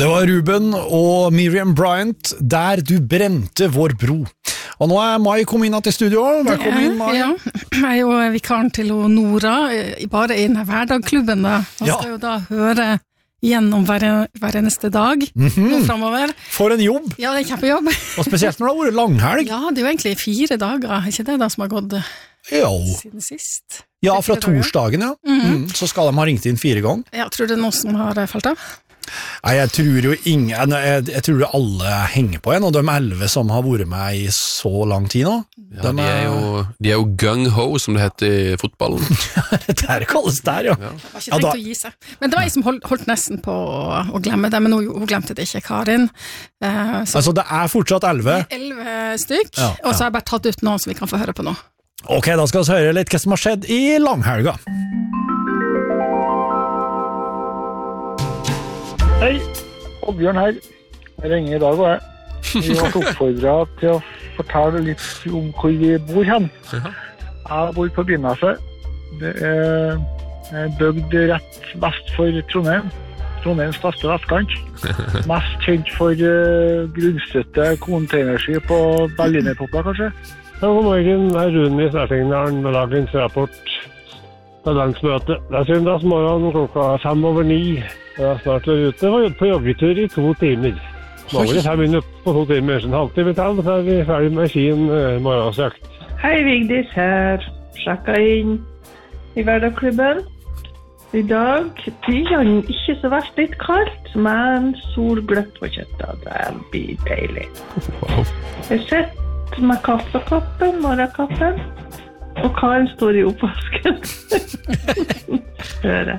Det var Ruben og Miriam Bryant, Der du brente vår bro. Og nå Mai kommet inn til studio. Velkommen inn, Mai. Ja, jeg jo vikaren til Nora, bare i denne hverdagklubben da. Man skal jo da høre gjennom hver eneste dag nå fremover. For en jobb! Ja, det kjempejobb. Og spesielt når det har vært langhelg. Ja, det jo egentlig 4 dager, ikke det da som har gått siden sist? Ja, fra torsdagen, ja. Så skal de ha ringt inn 4 ganger. Ja, tror du det er noen som har falt av? Nei, jeg tror jo jeg tror jo alle henger på en, og de 11 som har vært med i så lang tid nå. Ja, de er jo gung-ho, som det heter i fotballen. Det der kalles der, ja. Det var ikke tenkt å gi seg. Men det var jeg som holdt nesten på å glemme det, men hun glemte det ikke, Karin. Altså, det fortsatt 11? 11 stykk, og så har jeg bare tatt ut noen som vi kan få høre på nå. Ok, da skal vi høre litt hva som har skjedd i langhelga. Hei, Oddbjørn her. Jeg ringer i dag og Vi har oppfordret til å fortelle litt om hvor vi bor hen. Jeg bor på Byneset. Det bygd rett vest for Trondheim. Trondheims beste vestkant. Mest kjent for grunnstøtte containerskip og Berlinerpopper, kanskje. God morgen, Rune i Snertingdalen med dagens rapport på landsmøte. Det søndagsmorgen klokka 8:05. Jeg er snart ute på joggetur i 2 timer. Mangler 5 minutter på 2 timer, så en halvtime til, så vi ferdig med sin morgensøkt. Hei, Vigdis her. Sjekka inn i hverdagsklubben. I dag blir ikke så verst litt kaldt, men solgløtt på kjøttet. Det blir deilig. Jeg sitter med kaffekoppen, morgenkaffen, og Karen står i oppvasken. Hører.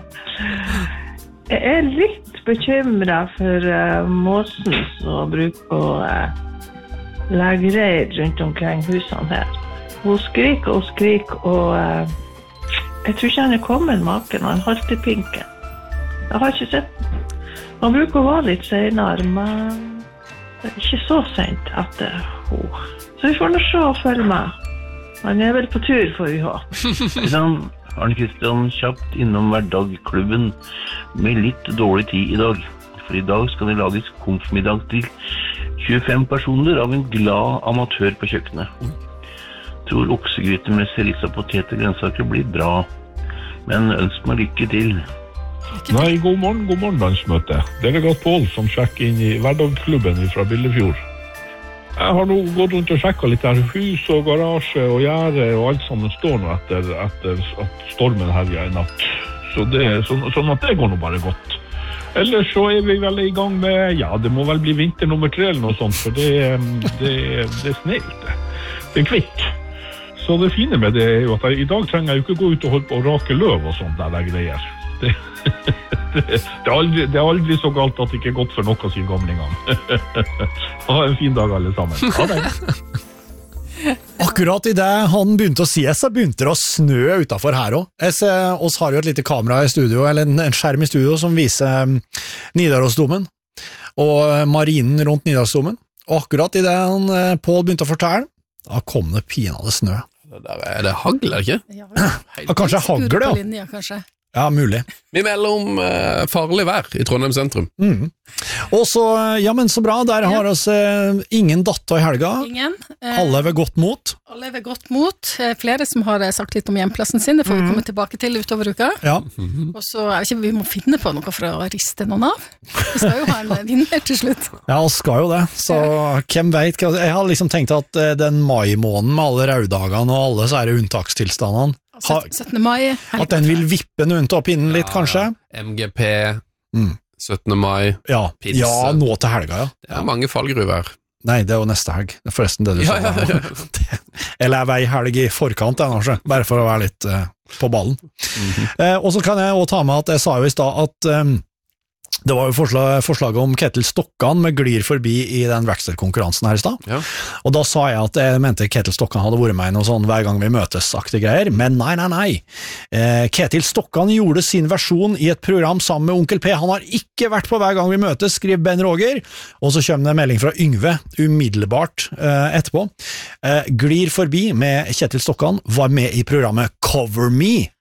Jeg er litt bekymret for måsen som bruker å legge reir rundt omkring husene her. Hun skriker og skriker, og jeg tror ikke han er kommet maken, han halte pinken. Jeg har ikke sett den. Han bruker å være litt senere, men det er ikke så sent etter henne. Så vi får nå se og følge med. Han er vel på tur, får vi ha. Arne Kristian kjapt innom hverdagklubben med litt dårlig tid i dag. For i dag skal det lages konfmiddag til 25 personer av en glad amatør på kjøkkenet. Tror oksegryte med serissa poteter og grønnsaker blir bra, men ønsk meg lykke til. Nei, god morgen landsmøte. Delegat Pål som sjekker inn i hverdagklubben fra Billefjord. Jeg har nå gått rundt og sjekket litt der. Hus og garasje og gjerde og alt sammen står nå etter at stormen herjer i natt. Sånn at det går nå bare godt. Ellers så vi vel i gang med, det må vel bli vinter nummer 3 eller noe sånt, for det snelte. Det kvitt. Så det fine med det jo at i dag trenger jeg jo ikke gå ut og holde på å rake løv og sånt der greier. Det er aldri så galt at det ikke er godt for noe, sier gamlingene. Ha en fin dag alle sammen. Ha det. Akkurat i det han begynte å si, så begynte det å snø utenfor her også. Oss har jo et lite kamera i studio, eller en skjerm i studio som viser Nidarosdomen og marinen rundt Nidarosdomen. Og akkurat i det Pål begynte å fortelle, da kom det pinade snø. Er det hagl, er det ikke? Ja, kanskje hagl, ja. Linja, kanskje. Ja, mulig. Vi melder om farlig vær i Trondheim sentrum. Og så, men så bra, der har oss ingen datter i helga. Ingen. Alle ved godt mot. Alle ved godt mot. Flere som har sagt litt om hjemplassen sin, det får vi komme tilbake til utover uka. Ja. Og så ikke vi må finne på noe for å riste noen av. Vi skal jo ha en vinner til slutt. Ja, vi skal jo det. Så hvem vet? Jeg har liksom tenkt at den mai-måneden med alle raudagene og alle så unntakstilstandene 17. mai. At den vil vippe noen til å pinnen litt, kanskje? MGP, 17. mai, pinse. Ja, nå til helga, ja. Det er mange fallgruver. Nei, det er jo neste helg. Det er forresten det du sa. Eller jeg vei helg i forkant, bare for å være litt på ballen. Og så kan jeg også ta med at jeg sa jo i sted at det var jo forslaget om Ketil Stokkan med glir forbi i den Rackster-konkurransen her i sted. Ja. Og da sa jeg at jeg mente Ketil Stokkan hadde vært med i noe sånn hver gang vi møtes-aktige greier, men nei. Ketil Stokkan gjorde sin versjon i et program sammen med Onkel P. Han har ikke vært på hver gang vi møtes, skriver Ben Roger, og så kommer det en melding fra Yngve umiddelbart etterpå. Glir forbi med Ketil Stokkan var med i programmet Cover Me